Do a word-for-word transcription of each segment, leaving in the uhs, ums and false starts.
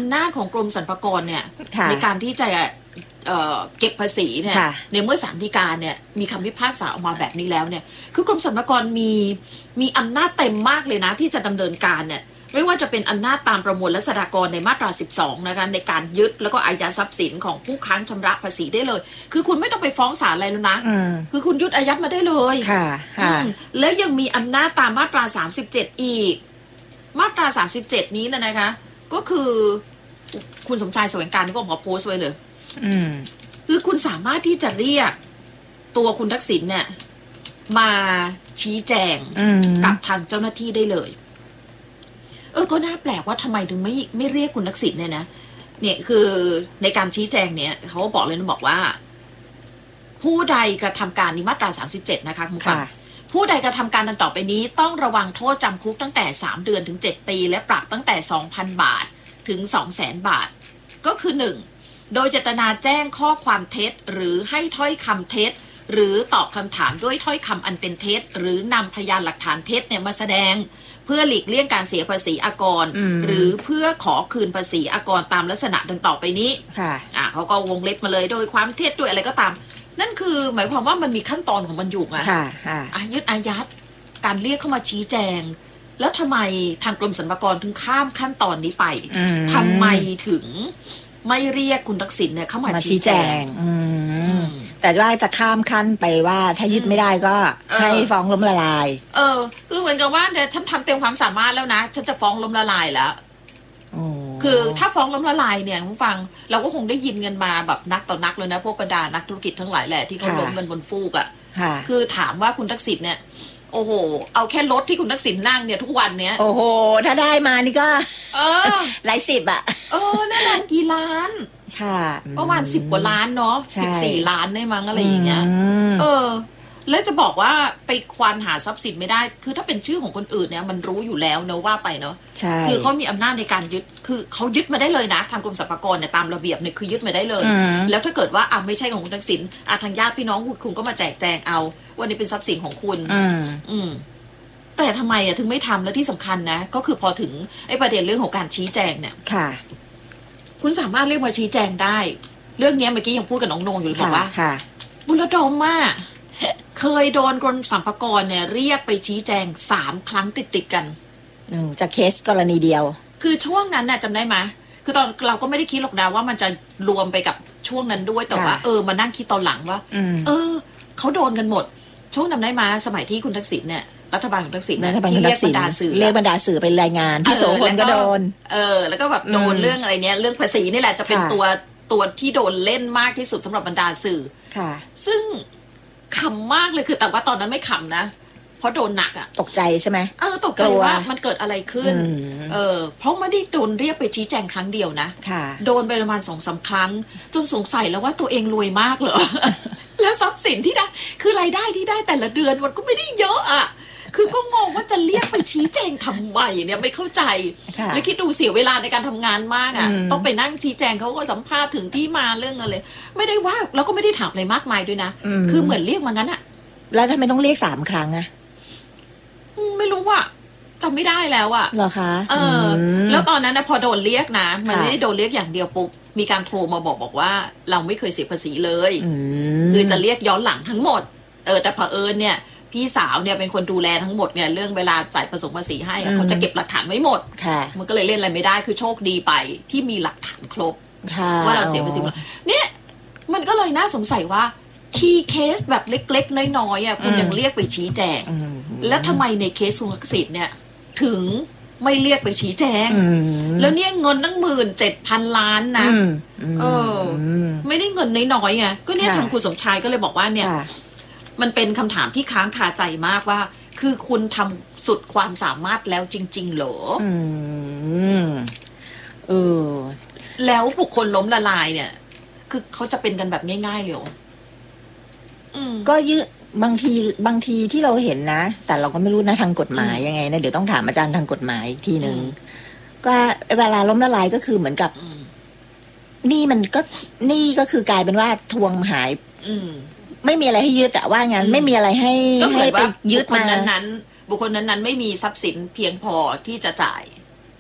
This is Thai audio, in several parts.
ำนาจของกรมสรรพากรเนี่ยในการที่จะเอ่อเก็บภาษีเนี่ยในเมื่อศาลฎีกาเนี่ยมีคำพิพากษาออกมาแบบนี้แล้วเนี่ยคือกรมสรรพากรมีมีอำนาจเต็มมากเลยนะที่จะดำเนินการเนี่ยไม่ว่าจะเป็นอำนาจตามประมวลรัษฎากรในมาตราสิบสองนะคะในการยึดแล้วก็อายัดทรัพย์สินของผู้ค้างชำระภาษีได้เลยคือคุณไม่ต้องไปฟ้องศาลอะไรแล้วนะคือคุณยึดอายัดมาได้เลยค่ะค่ะแล้วยังมีอำนาจตามมาตราสามสิบเจ็ดอีกมาตราสามสิบเจ็ดนี้นะนะคะก็คือคุณสมชายแสวงการก็ออกมาโพสต์ไว้เลยคือคุณสามารถที่จะเรียกตัวคุณทักษิณเนี่ยมาชี้แจงกับทางเจ้าหน้าที่ได้เลยเออก็น่าแปลกว่าทำไมถึงไม่ไม่เรียกคุณทักษิณเนี่ยนะเนี่ยคือในการชี้แจงเนี่ยเขาบอกเลยนะบอกว่าผู้ใดกระทำการนี้มาตราสามสิบเจ็ดนะคะคุณผู้ฟังผู้ใดกระทำการดังต่อไปนี้ต้องระวังโทษจำคุกตั้งแต่สามเดือนถึงเจ็ดปีและปรับตั้งแต่ สองพัน บาทถึง สองแสน บาทก็คือหนึ่งโดยเจตนาแจ้งข้อความเท็จหรือให้ถ้อยคำเท็จหรือตอบคำถามด้วยถ้อยคำอันเป็นเท็จหรือนำพยานหลักฐานเท็จเนี่ยมาแสดงเพื่อหลีกเลี่ยงการเสียภาษีอากรหรือเพื่อขอคืนภาษีอากรตามลักษณะดังต่อไปนี้ค่ะอ่าเขาก็วงเล็บมาเลยโดยความเท็จด้วยอะไรก็ตามนั่นคือหมายความว่ามันมีขั้นตอนของมันอยู่อะค่ะอายึดอายัดการเรียกเข้ามาชี้แจงแล้วทำไมทางกรมสรรพากรถึงข้ามขั้นตอนนี้ไปทำไมถึงไม่เรียกคุณทักษิณเนี่ยเข้ามาชี้แจงแต่ว่าจะข้ามขั้นไปว่าถ้ายึดไม่ได้ก็ให้ฟ้องล้มละลายเออคือเหมือนกับว่าเดี๋ยวฉันทำเต็มความสามารถแล้วนะฉันจะฟ้องล้มละลายแล้วคือถ้าฟ้องล้มละลายเนี่ยคุณฟังเราก็คงได้ยินเงินมาแบบนักต่อนักเลยนะพวกบรรดานักธุรกิจทั้งหลายแหละที่เขาล้มเงินบนฟูกอ่ะคือถามว่าคุณทักษิณเนี่ยโอ้โหเอาแค่รถที่คุณทักษิณนั่งเนี่ยทุกวันเนี้ยโอ้โหถ้าได้มานี่ก็เออหลายสิบอ่ะเออน่ารักกี่ล้านค่ะประมาณสิบกว่าล้านเนาะสิบสี่ล้านได้มั้งอะไรอย่างเงี้ยเออแล้วจะบอกว่าไปควานหาทรัพย์สินไม่ได้คือถ้าเป็นชื่อของคนอื่นเนี่ยมันรู้อยู่แล้วเนอะว่าไปเนาะคือเขามีอำนาจในการยึดคือเขายึดมาได้เลยนะทางกรมสรรพากรเนี่ยตามระเบียบเนี่ยคือยึดมาได้เลยแล้วถ้าเกิดว่าอ่ะไม่ใช่ของคุณทักษิณอ่ะทางญาติพี่น้องคุณก็มาแจกแจงเอาว่านี่เป็นทรัพย์สินของคุณอืมแต่ทำไมอ่ะถึงไม่ทำแล้วที่สำคัญนะก็คือพอถึงไอ้ประเด็นเรื่องของการชี้แจงเนี่ยค่ะคุณสามารถเรียกมาชี้แจงได้เรื่องนี้เมื่อกี้ยังพูดกับน้องนงอยู่เลยบอกว่าบุรดมมากเคยโดนกรมสรรพากรเนี่ยเรียกไปชี้แจงสามครั้งติดติดกันจากเคสกรณีเดียวคือช่วงนั้นน่ะจำได้ไหมคือตอนเราก็ไม่ได้คิดหรอกนะว่ามันจะรวมไปกับช่วงนั้นด้วยแต่ว่าเออมานั่งคิดตอนหลังว่าเออเขาโดนกันหมดช่วงจำได้ไหมสมัยที่คุณทักษิณเนี่ยรัฐบาลของทักษิณที่เรียกบรรดาสื่อเรียกบรรดาสื่อไปรายงานพี่โสพลก็โดนเออแล้วก็แบบโดนเรื่องอะไรเนี้ยเรื่องภาษีนี่แหละจะเป็นตัวตัวที่โดนเล่นมากที่สุดสำหรับบรรดาสื่อค่ะซึ่งขำมากเลยคือแต่ว่าตอนนั้นไม่ขำนะเพราะโดนหนักอะตกใจใช่ไหมเออตกใจว่ามันเกิดอะไรขึ้นเออเพราะไม่ได้โดนเรียกไปชี้แจงครั้งเดียวนะโดนไปประมาณสองสามครั้งจนสงสัยแล้วว่าตัวเองรวยมากเหรอ แล้วทรัพย์สินที่ได้คือรายได้ที่ได้แต่ละเดือนมันก็ไม่ได้เยอะอะคือก็งงว่าจะเรียกไปชี้แจงทำไมเนี่ยไม่เข้าใจแล้วคิดดูเสียเวลาในการทำงานมากอ่ะต้องไปนั่งชี้แจงเขาก็สัมภาษณ์ถึงที่มาเรื่องอะไรไม่ได้ว่าแล้วก็ไม่ได้ถามอะไรมากมายด้วยนะคือเหมือนเรียกมางั้นอ่ะแล้วทำไมต้องเรียกสามครั้งอ่ะไม่รู้ว่าจำไม่ได้แล้วอ่ะเหรอคะเออแล้วตอนนั้นนะพอโดนเรียกนะมันไม่ได้โดนเรียกอย่างเดียวปุ๊บมีการโทรมาบอกบอกว่าเราไม่เคยเสียภาษีเลยคือจะเรียกย้อนหลังทั้งหมดเออแต่เผอิญเนี่ยพี่สาวเนี่ยเป็นคนดูแลทั้งหมดเนี่ยเรื่องเวลาจ่ายผสมภาษีให้เขาจะเก็บหลักฐานไว้หมดมันก็เลยเล่นอะไรไม่ได้คือโชคดีไปที่มีหลักฐานครบว่าเราเสียภาษีเนี่ยมันก็เลยน่าสงสัยว่าที่เคสแบบเล็กๆน้อยๆอ่ะคุณยังเรียกไปชี้แจงแล้วทำไมในเคสคุณทักษิณเนี่ยถึงไม่เรียกไปชี้แจงแล้วเนี่ยเงินตั้งหมื่นเจ็ดพันล้านนะเออไม่ได้เงินน้อยๆไงก็เนี่ยทางคุณสมชายก็เลยบอกว่าเนี่ยมันเป็นคำถามที่ค้างคาใจมากว่าคือคุณทำสุดความสามารถแล้วจริงๆเหรออืมเออแล้วบุคคลล้มละลายเนี่ยคือเขาจะเป็นกันแบบง่ายๆเลยเหรอก็ยืดบางทีบางทีที่เราเห็นนะแต่เราก็ไม่รู้นะทางกฎหมายยังไงนะเดี๋ยวต้องถามอาจารย์ทางกฎหมายทีนึงก็เวลาล้มละลายก็คือเหมือนกับนี่มันก็นี่ก็คือกลายเป็นว่าทวงหายไม่มีอะไรให้ยึดอะว่างั้นไม่มีอะไรให้ให้ไปยึดมาบุคคลนั้นๆบุคคลนั้นๆไม่มีทรัพย์สินเพียงพอที่จะจ่าย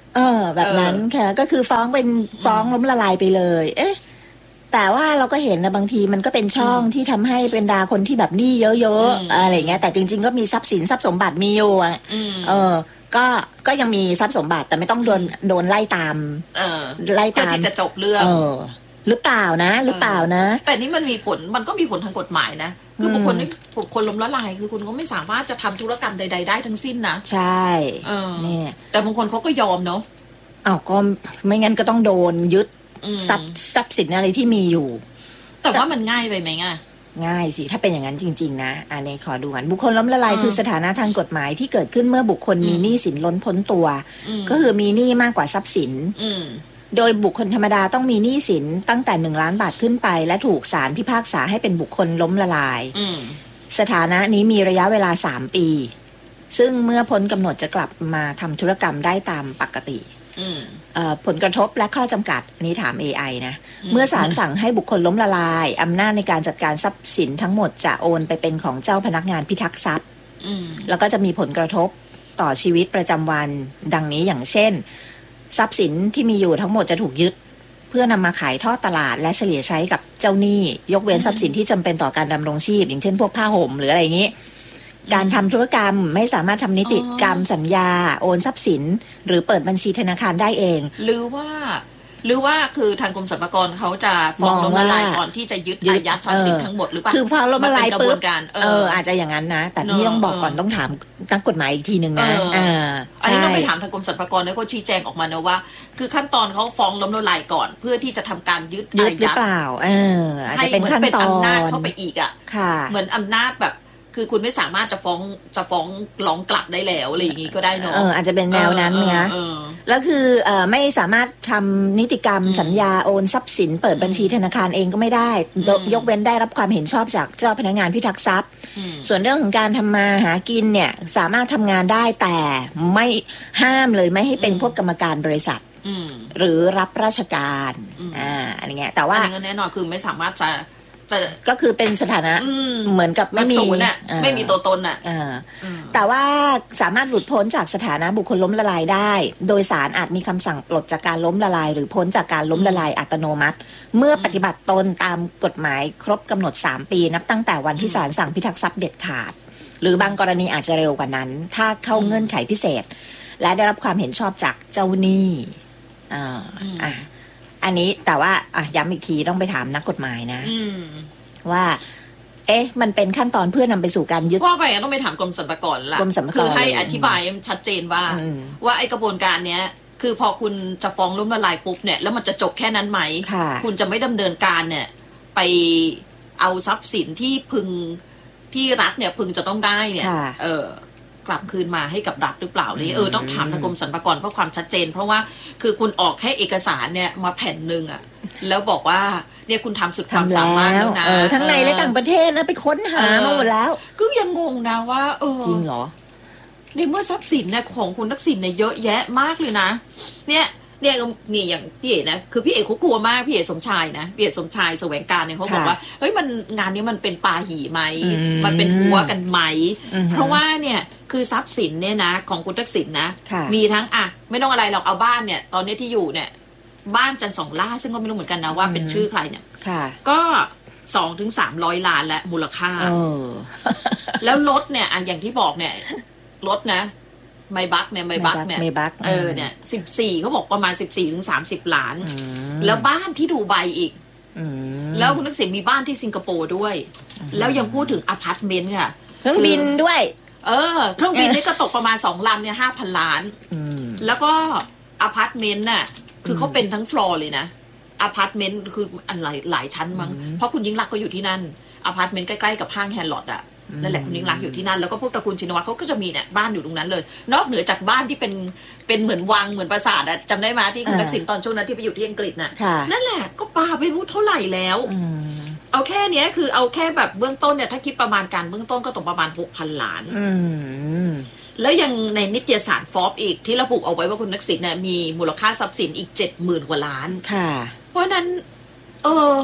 เออแบบนั้นค่ะก็คือฟ้องเป็นฟ้องล้มละลายไปเลยเอ๊ะแต่ว่าเราก็เห็นนะบางทีมันก็เป็นช่องที่ทำให้เป็นดาคนที่แบบหนี้เยอะๆอะไรเงี้ยแต่จริงๆก็มีทรัพย์สินทรัพย์สมบัติมีอยู่อ่ะเออก็ก็ยังมีทรัพย์สมบัติแต่ไม่ต้องโดนโดนไล่ตามเออไล่ตามที่จะจบเรื่องเออหรือเปล่านะหรือเปล่านะแต่นี่มันมีผลมันก็มีผลทางกฎหมายนะคือบุคคลนี่บุคคลล้มละลายคือคุณก็ไม่สามารถจะทำธุรกรรมใดๆได้ทั้งสิ้นนะใช่เนี่ยแต่บางคนเขาก็ยอมเนาะอ้าวก็ไม่งั้นก็ต้องโดนยึดทรัพย์ทรัพย์สินอะไรที่มีอยู่แต่ว่ามันง่ายไปไหมง่ะง่ายสิถ้าเป็นอย่างนั้นจริงๆนะอันนี้ขอดูกันบุคคลล้มละลายคือสถานะทางกฎหมายที่เกิดขึ้นเมื่อบุคคลมีหนี้สินล้นพ้นตัวก็คือมีหนี้มากกว่าทรัพย์สินโดยบุคคลธรรมดาต้องมีหนี้สินตั้งแต่หนึ่งล้านบาทขึ้นไปและถูกศาลพิพากษาให้เป็นบุคคลล้มละลายสถานะนี้มีระยะเวลาสามปีซึ่งเมื่อพ้นกำหนดจะกลับมาทำธุรกรรมได้ตามปกติผลกระทบและข้อจำกัดนี้ถาม เอ ไอ นะเมื่อศาลสั่งให้บุคคลล้มละลายอำนาจในการจัดการทรัพย์สินทั้งหมดจะโอนไปเป็นของเจ้าพนักงานพิทักษ์ทรัพย์แล้วก็จะมีผลกระทบต่อชีวิตประจำวันดังนี้อย่างเช่นทรัพย์สินที่มีอยู่ทั้งหมดจะถูกยึดเพื่อนำมาขายทอดตลาดและเฉลี่ยใช้กับเจ้าหนี้ยกเว้นทรัพย์สินที่จำเป็นต่อการดำรงชีพอย่างเช่นพวกผ้าห่มหรืออะไรอย่างนี้การทำธุรกรรมไม่สามารถทำนิติกรรมสัญญาโอนทรัพย์สินหรือเปิดบัญชีธนาคารได้เองหรือว่าหรือว่าคือทางกรมสรรพากรเขาจะฟ้องล้มละลายก่อนที่จะยึดอายัดทรัพย์สินทั้งหมดหรือเปล่าคือฟ้องล้มละลายปุ๊บเอออาจจะอย่างนั้นนะแต่นี่ต้องบอกก่อนต้องถามนักกฎหมายอีกทีนึงนะอันนี้ต้องไปถามทางกรมสรรพากรแล้วก็ชี้แจงออกมานะว่าคือขั้นตอนเขาฟ้องล้มละลายก่อนเพื่อที่จะทำการยึดอายัดหรือเปล่าเอออาจจะเป็นขั้นตอนอำนาจเข้าไปอีกอ่ะเหมือนอำนาจแบบคือคุณไม่สามารถจะฟ้องจะฟ้องร้องกลับได้แล้วอะไรอย่างงี้ก็ได้เนาะเอออาจจะเป็นแนวนั้นนะแล้วคือเอ่อไม่สามารถทำนิติกรรมสัญญาโอนทรัพย์สินเปิดบัญชีธนาคารเองก็ไม่ได้ยกเว้นได้รับความเห็นชอบจากเจ้าพนักงานพิทักษ์ทรัพย์ส่วนเรื่องของการทำมาหากินเนี่ยสามารถทำงานได้แต่ไม่ห้ามเลยไม่ให้เป็นพวกกรรมการบริษัทหรือรับราชการอ่าอะไรเงี้ยแต่ว่าอันนี้แน่นอนคือไม่สามารถจะก็คือเป็นสถานะเหมือนกับไม่มีไม่มีตัวตนอ่ะแต่ว่าสามารถหลุดพ้นจากสถานะบุคคลล้มละลายได้โดยศาลอาจมีคำสั่งปลดจากการล้มละลายหรือพ้นจากการล้มละลายอัตโนมัติเมื่อปฏิบัติตนตามกฎหมายครบกำหนดสามปีนับตั้งแต่วันที่ศาลสั่งพิทักษ์ทรัพย์เด็ดขาดหรือบางกรณีอาจจะเร็วกว่านั้นถ้าเข้าเงื่อนไขพิเศษและได้รับความเห็นชอบจากเจ้าหนี้อ่าอ่าอันนี้แต่ว่าอ่ะย้ำอีกทีต้องไปถามนักกฎหมายนะว่าเอ๊ะมันเป็นขั้นตอนเพื่อนำไปสู่การยึดว่าไปต้องไปถามกรมสรรพากรละคือให้อธิบายชัดเจนว่าว่าไอ้กระบวนการเนี้ยคือพอคุณจะฟ้องล้มละลายปุ๊บเนี่ยแล้วมันจะจบแค่นั้นไหมคุณจะไม่ดำเนินการเนี่ยไปเอาทรัพย์สินที่พึงที่รัฐเนี่ยพึงจะต้องได้เนี่ยเออกลับคืนมาให้กับรัฐหรือเปล่าเลยเออต้องถามทางกรมสรรพากรเพื่อความชัดเจนเพราะว่าคือคุณออกแค่เอกสารเนี่ยมาแผ่นหนึ่งอะแล้วบอกว่าเนี่ยคุณทำสุดความสามารถแล้วนะทั้งในและต่างประเทศนะไปค้นหามาหมดแล้วก็ยังงงนะว่าเออจริงเหรอในเมื่อทรัพย์สินเนี่ยของคุณทักษิณเนี่ยเยอะแยะมากเลยนะเนี่ยเนี่ยนี่อย่างพี่เอ๋นะคือพี่เอ๋เขากลัวมากพี่เอ๋สมชายนะพี่เอ๋สมชายแสวงการเนี่ยเขาบอกว่าเฮ้ยมันงานนี้มันเป็นปาหีไหมมันเป็นหัวกันไหมเพราะว่าเนี่ยคือทรัพย์สินเนี่ยนะของคุณทักษิณนะมีทั้งอ่ะไม่ต้องอะไรหรอกเอาบ้านเนี่ยตอนนี้ที่อยู่เนี่ยบ้านจันทร์สองล่าซึ่งก็ไม่รู้เหมือนกันนะว่าเป็นชื่อใครเนี่ยก็สองถึงสามร้อยล้านและมูลค่าแล้วรถเนี่ยอ่ะอย่างที่บอกเนี่ยรถนะไมบักเนี่ยไมบักเนี่ยเออเนี่ยสิบสี่เขาบอกประมาณสิบสี่ถึงสามสิบล้านแล้วบ้านที่ดูไบอีกแล้วคุณทักษิณมีบ้านที่สิงคโปร์ด้วยแล้วยังพูดถึงอพาร์ตเมนต์ค่ะเครื่องบินด้วยเออเครื่องบินนี่ก็ตกประมาณสองลำเนี่ยห้าพันล้านแล้วก็อพาร์ตเมนต์น่ะคือเขาเป็นทั้งฟลอร์เลยนะอพาร์ตเมนต์คืออันหลายหลายชั้นมั้งเพราะคุณยิ่งรักก็อยู่ที่นั่นอพาร์ตเมนต์ใกล้ๆกับห้างแฮร์ลอดอ่ะนั่นแหละคุณยิ่งรักอยู่ที่นั่นแล้วก็พวกตระกูลชินวัตรเขาก็จะมีเนี่ยบ้านอยู่ตรงนั้นเลยนอกเหนือจากบ้านที่เป็นเป็นเหมือนวังเหมือนปราสาทอะจำได้ไหมที่คุณทักษิณตอนช่วงนั้นที่ไปอยู่ที่อังกฤษน่ะนั่นแหละก็ปาไปรู้เท่าไหร่แล้วเอาแค่นี้คือเอาแค่แบบเบื้องต้นเนี่ยถ้าคิดประมาณการเบื้องต้นก็ตกประมาณ หกพัน ล้านแล้วยังในนิตยสารฟอร์บอีกที่ระบุเอาไว้ว่าคุณทักษิณเนี่ยมีมูลค่าทรัพย์สินอีก เจ็ดหมื่น กว่าล้านค่ะเพราะนั้นเออ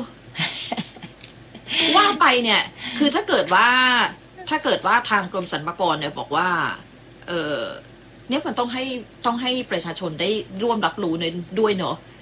ว่าไปเนี่ยคือถ้าเกิดว่าถ้าเกิดว่าทางกรมสรรพากรเนี่ยบอกว่าเออเนี่ยมันต้องให้ต้องให้ประชาชนได้ร่วมรับรู้ในด้วยเนาะ